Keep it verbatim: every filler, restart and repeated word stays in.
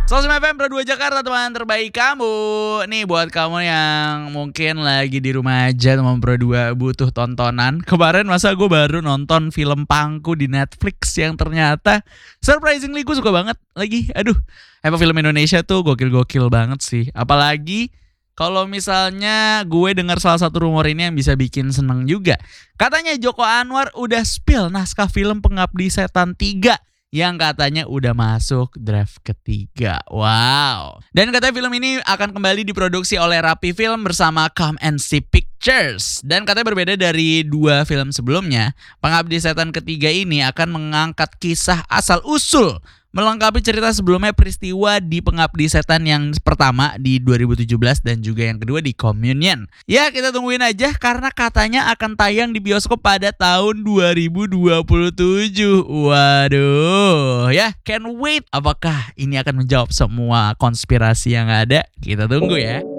Sosmed F M Pro dua Jakarta, teman terbaik kamu. Nih buat kamu yang mungkin lagi di rumah aja teman Pro dua butuh tontonan. Kemarin masa gue baru nonton film Pangku di Netflix yang ternyata surprisingly gue suka banget lagi. Aduh, emang film Indonesia tuh gokil-gokil banget sih. Apalagi kalau misalnya gue dengar salah satu rumor ini yang bisa bikin seneng juga. Katanya Joko Anwar udah spill naskah film Pengabdi Setan tiga yang katanya udah masuk draft ketiga. Wow. Dan katanya film ini akan kembali diproduksi oleh Rapi Film bersama Come and See Pictures. Dan katanya berbeda dari dua film sebelumnya, Pengabdi Setan ketiga ini akan mengangkat kisah asal-usul melengkapi cerita sebelumnya peristiwa di Pengabdi Setan yang pertama di dua ribu tujuh belas dan juga yang kedua di Communion. Ya, kita tungguin aja karena katanya akan tayang di bioskop pada tahun dua ribu dua puluh tujuh. Waduh, ya can't wait. Apakah ini akan menjawab semua konspirasi yang ada? Kita tunggu ya.